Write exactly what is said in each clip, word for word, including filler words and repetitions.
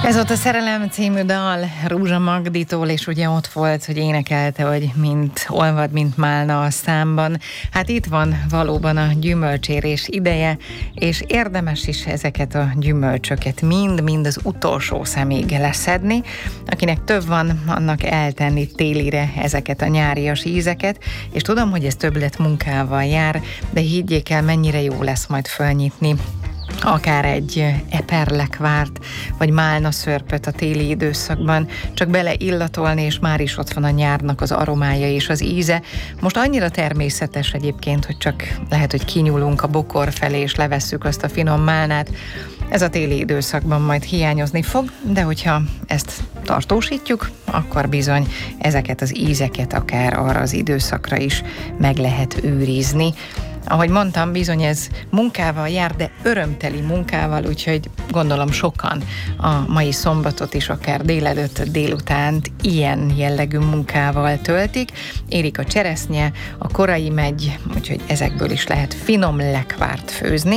Ez ott a Szerelem című dal Rúzsa Magditól, és ugye ott volt, hogy énekelte, hogy mint olvad, mint málna a számban. Hát itt van valóban a gyümölcsérés ideje, és érdemes is ezeket a gyümölcsöket mind-mind az utolsó szemig leszedni. Akinek több van, annak eltenni télire ezeket a nyárias ízeket, és tudom, hogy ez többlet munkával jár, de higgyék el, mennyire jó lesz majd fölnyitni akár egy eperlekvárt, vagy málna szörpöt a téli időszakban, csak beleillatolni, és már is ott van a nyárnak az aromája és az íze. Most annyira természetes egyébként, hogy csak lehet, hogy kinyúlunk a bokor felé, és levesszük azt a finom málnát. Ez a téli időszakban majd hiányozni fog, de hogyha ezt tartósítjuk, akkor bizony ezeket az ízeket akár arra az időszakra is meg lehet őrizni. Ahogy mondtam, bizony ez munkával jár, de örömteli munkával, úgyhogy gondolom sokan a mai szombatot is akár délelőtt, délutánt ilyen jellegű munkával töltik. Érik a cseresznye, a korai megy, úgyhogy ezekből is lehet finom lekvárt főzni,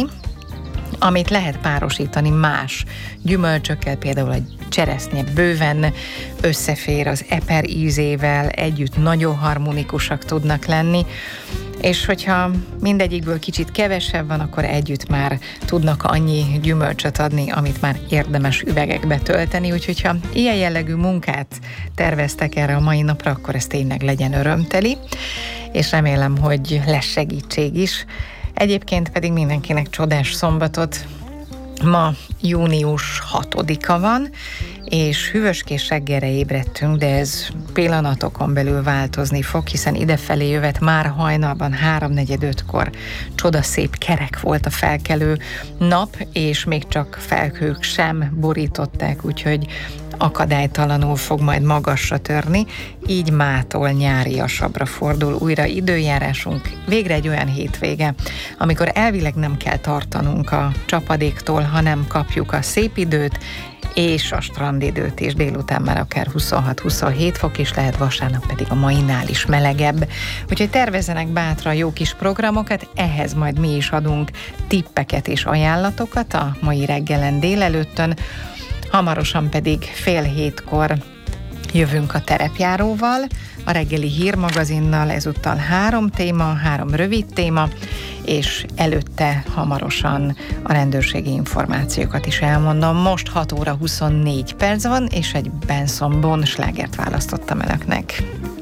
amit lehet párosítani más gyümölcsökkel, például egy cseresznye bőven összefér az eper ízével, együtt nagyon harmonikusak tudnak lenni, és hogyha mindegyikből kicsit kevesebb van, akkor együtt már tudnak annyi gyümölcsöt adni, amit már érdemes üvegekbe tölteni, úgyhogy ha ilyen jellegű munkát terveztek erre a mai napra, akkor ez tényleg legyen örömteli, és remélem, hogy lesz segítség is. Egyébként pedig mindenkinek csodás szombatot. Ma június hatodika van, és hűvöskés reggelre ébredtünk, de ez pillanatokon belül változni fog, hiszen idefelé jövet már hajnalban háromnegyed ötkor csodaszép kerek volt a felkelő nap, és még csak felhők sem borították, úgyhogy akadálytalanul fog majd magasra törni, így mától nyáriasabbra fordul újra időjárásunk. Végre egy olyan hétvége, amikor elvileg nem kell tartanunk a csapadéktól, hanem kapjuk a szép időt, és a strandidőt is, délután már akár huszonhat-huszonhét fok, és lehet vasárnap pedig a mainál is melegebb. Úgyhogy tervezzenek bátran jó kis programokat, ehhez majd mi is adunk tippeket és ajánlatokat a mai reggelen délelőttön, hamarosan pedig fél hétkor jövünk a terepjáróval, a reggeli hírmagazinnal, ezúttal három téma, három rövid téma, és előtte hamarosan a rendőrségi információkat is elmondom. Most hat óra huszonnégy perc van, és egy Benson Boone slágert választottam önöknek.